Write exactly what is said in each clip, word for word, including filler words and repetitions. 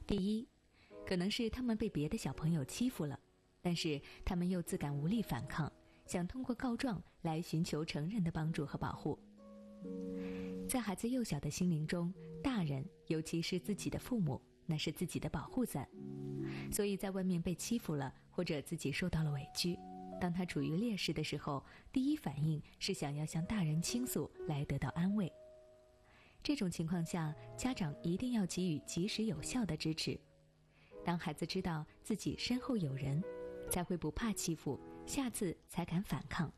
第一，可能是他们被别的小朋友欺负了，但是他们又自感无力反抗，想通过告状来寻求成人的帮助和保护。在孩子幼小的心灵中，大人，尤其是自己的父母，那是自己的保护伞。所以在外面被欺负了，或者自己受到了委屈，当他处于劣势的时候，第一反应是想要向大人倾诉来得到安慰。这种情况下，家长一定要给予及时有效的支持。当孩子知道自己身后有人，才会不怕欺负，下次才敢反抗。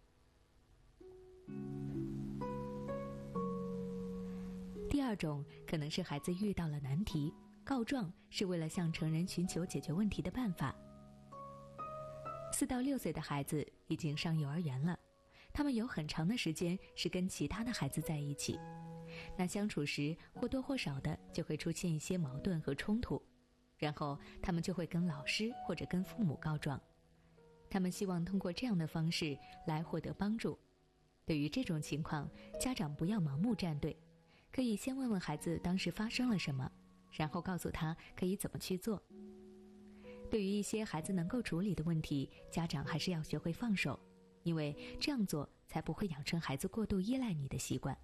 第二种可能是孩子遇到了难题，告状是为了向成人寻求解决问题的办法。四到六岁的孩子已经上幼儿园了，他们有很长的时间是跟其他的孩子在一起，那相处时或多或少的就会出现一些矛盾和冲突，然后他们就会跟老师或者跟父母告状，他们希望通过这样的方式来获得帮助。对于这种情况，家长不要盲目站队，可以先问问孩子当时发生了什么，然后告诉他可以怎么去做。对于一些孩子能够处理的问题，家长还是要学会放手，因为这样做才不会养成孩子过度依赖你的习惯。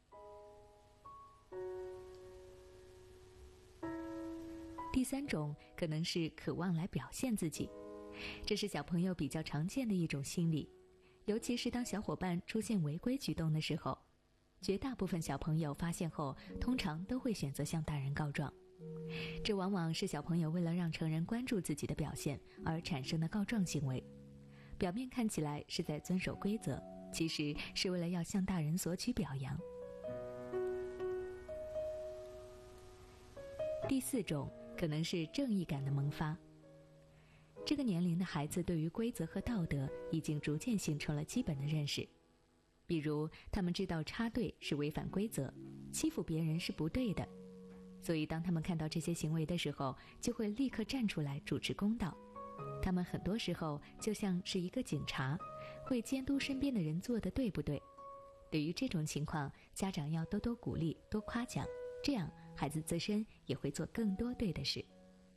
第三种可能是渴望来表现自己，这是小朋友比较常见的一种心理，尤其是当小伙伴出现违规举动的时候，绝大部分小朋友发现后，通常都会选择向大人告状。这往往是小朋友为了让成人关注自己的表现而产生的告状行为，表面看起来是在遵守规则，其实是为了要向大人索取表扬。第四种可能是正义感的萌发，这个年龄的孩子对于规则和道德已经逐渐形成了基本的认识，比如他们知道插队是违反规则，欺负别人是不对的，所以当他们看到这些行为的时候，就会立刻站出来主持公道。他们很多时候就像是一个警察，会监督身边的人做的对不对。对于这种情况，家长要多多鼓励，多夸奖，这样孩子自身也会做更多对的事。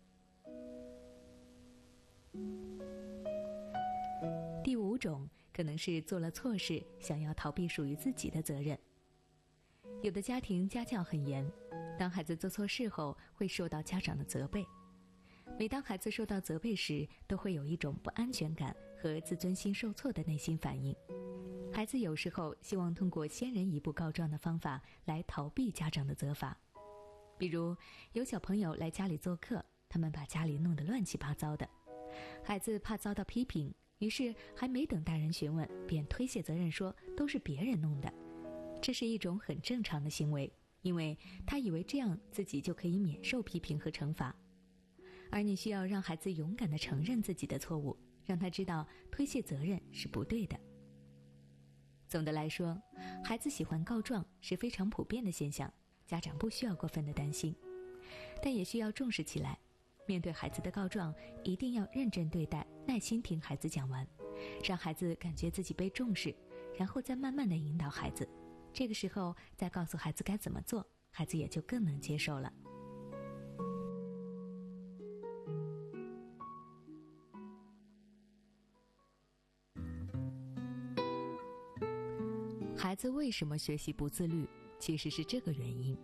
第五种可能是做了错事，想要逃避属于自己的责任。有的家庭家教很严，当孩子做错事后会受到家长的责备，每当孩子受到责备时，都会有一种不安全感和自尊心受挫的内心反应。孩子有时候希望通过先人一步告状的方法来逃避家长的责罚。比如有小朋友来家里做客，他们把家里弄得乱七八糟的，孩子怕遭到批评，于是还没等大人询问，便推卸责任说都是别人弄的。这是一种很正常的行为，因为他以为这样自己就可以免受批评和惩罚。而你需要让孩子勇敢地承认自己的错误，让他知道推卸责任是不对的。总的来说，孩子喜欢告状是非常普遍的现象，家长不需要过分的担心，但也需要重视起来。面对孩子的告状，一定要认真对待，耐心听孩子讲完，让孩子感觉自己被重视，然后再慢慢地引导孩子。这个时候再告诉孩子该怎么做，孩子也就更能接受了。孩子为什么学习不自律，其实是这个原因。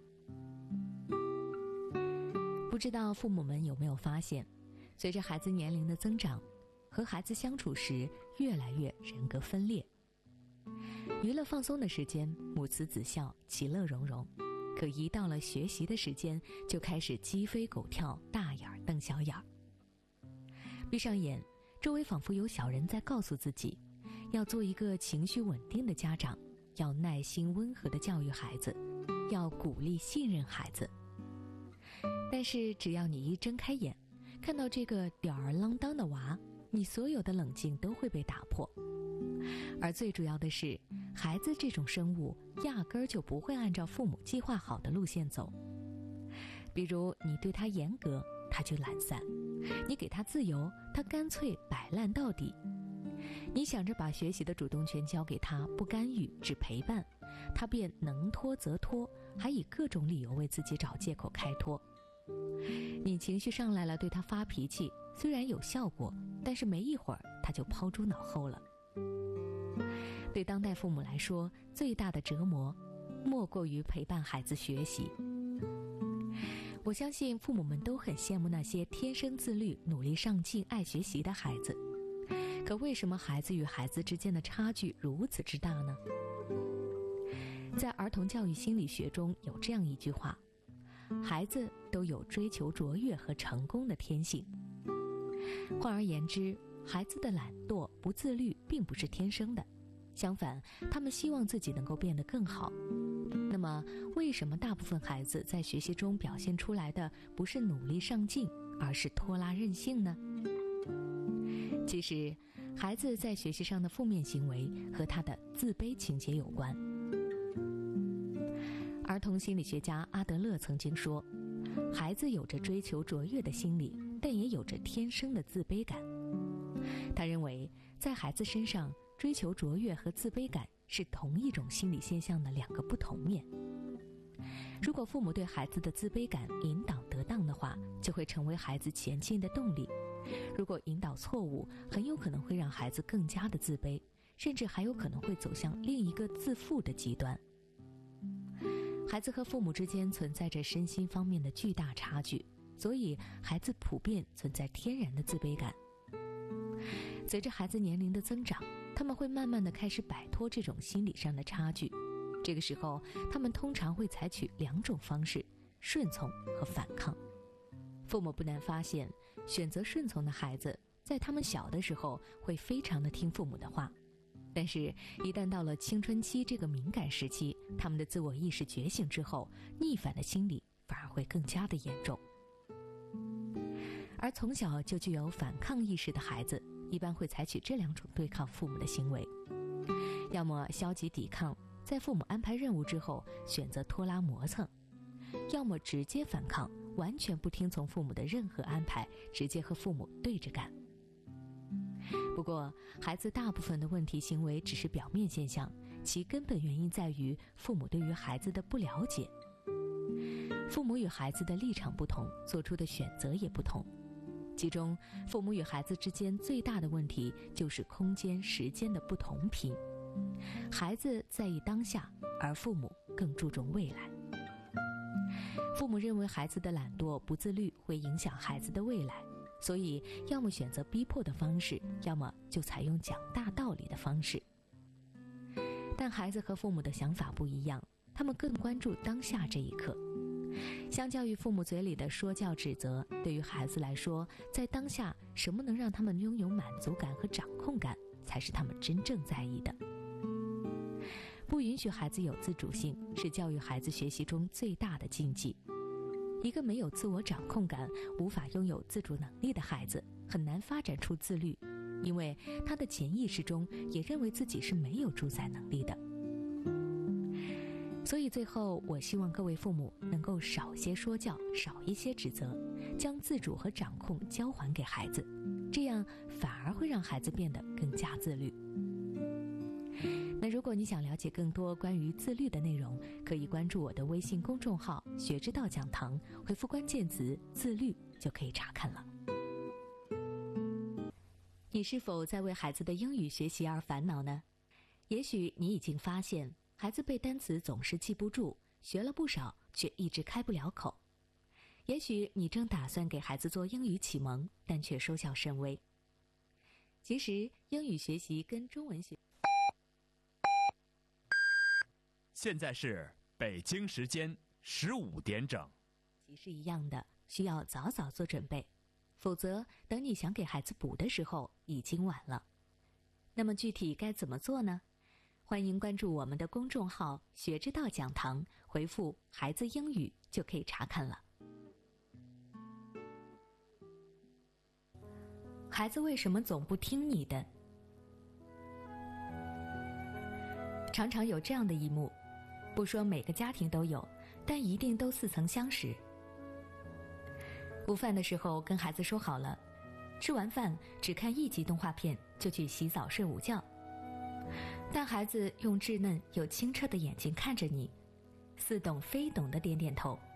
不知道父母们有没有发现，随着孩子年龄的增长，和孩子相处时越来越人格分裂。娱乐放松的时间，母慈子孝，其乐融融，可一到了学习的时间，就开始鸡飞狗跳，大眼瞪小眼。闭上眼，周围仿佛有小人在告诉自己，要做一个情绪稳定的家长，要耐心温和地教育孩子，要鼓励信任孩子。但是只要你一睁开眼，看到这个吊儿郎当的娃，你所有的冷静都会被打破。而最主要的是，孩子这种生物压根儿就不会按照父母计划好的路线走。比如你对他严格，他就懒散；你给他自由，他干脆摆烂到底。你想着把学习的主动权交给他，不干预，只陪伴，他便能拖则拖，还以各种理由为自己找借口开脱。 你情绪上来了，对他发脾气，虽然有效果，但是没一会儿他就抛诸脑后了。对当代父母来说，最大的折磨莫过于陪伴孩子学习。我相信父母们都很羡慕那些天生自律、努力上进、爱学习的孩子。可为什么孩子与孩子之间的差距如此之大呢？在儿童教育心理学中有这样一句话：孩子都有追求卓越和成功的天性。换而言之，孩子的懒惰、不自律并不是天生的，相反，他们希望自己能够变得更好。那么，为什么大部分孩子在学习中表现出来的不是努力上进，而是拖拉任性呢？其实，孩子在学习上的负面行为和他的自卑情节有关。儿童心理学家阿德勒曾经说，孩子有着追求卓越的心理，但也有着天生的自卑感。他认为，在孩子身上，追求卓越和自卑感是同一种心理现象的两个不同面。如果父母对孩子的自卑感引导得当的话，就会成为孩子前进的动力；如果引导错误，很有可能会让孩子更加的自卑，甚至还有可能会走向另一个自负的极端。孩子和父母之间存在着身心方面的巨大差距，所以孩子普遍存在天然的自卑感。随着孩子年龄的增长，他们会慢慢地开始摆脱这种心理上的差距。这个时候，他们通常会采取两种方式：顺从和反抗。父母不难发现，选择顺从的孩子，在他们小的时候会非常的听父母的话，但是一旦到了青春期这个敏感时期，他们的自我意识觉醒之后，逆反的心理反而会更加的严重。而从小就具有反抗意识的孩子，一般会采取这两种对抗父母的行为：要么消极抵抗，在父母安排任务之后选择拖拉磨蹭；要么直接反抗，完全不听从父母的任何安排，直接和父母对着干。不过，孩子大部分的问题行为只是表面现象，其根本原因在于父母对于孩子的不了解。父母与孩子的立场不同，做出的选择也不同。其中，父母与孩子之间最大的问题就是空间、时间的不同频。孩子在意当下，而父母更注重未来。父母认为孩子的懒惰、不自律会影响孩子的未来，所以要么选择逼迫的方式，要么就采用讲大道理的方式。但孩子和父母的想法不一样，他们更关注当下这一刻。相较于父母嘴里的说教指责，对于孩子来说，在当下什么能让他们拥有满足感和掌控感，才是他们真正在意的。不允许孩子有自主性，是教育孩子学习中最大的禁忌。一个没有自我掌控感、无法拥有自主能力的孩子，很难发展出自律，因为他的潜意识中也认为自己是没有主宰能力的。所以最后，我希望各位父母能够少些说教，少一些指责，将自主和掌控交还给孩子，这样反而会让孩子变得更加自律。那如果你想了解更多关于自律的内容，可以关注我的微信公众号学之道讲堂，回复关键词自律就可以查看了。你是否在为孩子的英语学习而烦恼呢？也许你已经发现孩子背单词总是记不住，学了不少却一直开不了口。也许你正打算给孩子做英语启蒙，但却收效甚微。其实英语学习跟中文学现在是北京时间十五点整， 是一样的，需要早早做准备，否则等你想给孩子补的时候已经晚了。那么具体该怎么做呢？欢迎关注我们的公众号学之道讲堂，回复孩子英语就可以查看了。孩子为什么总不听你的？常常有这样的一幕，不说每个家庭都有，但一定都似曾相识。午饭的时候跟孩子说好了，吃完饭只看一集动画片就去洗澡睡午觉，但孩子用稚嫩又清澈的眼睛看着你，似懂非懂的点点头，